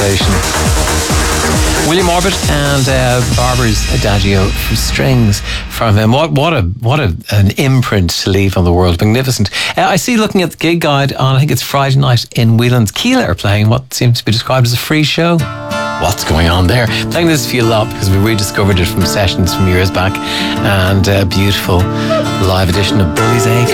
William Orbit and Barber's Adagio for strings from him. What an imprint to leave on the world. Magnificent. I see, looking at the gig guide on, I think it's Friday night in Whelan's, Keela are playing what seems to be described as a free show. What's going on there? Playing this for you a lot because we rediscovered it from sessions from years back, and a beautiful live edition of Bully's Acre.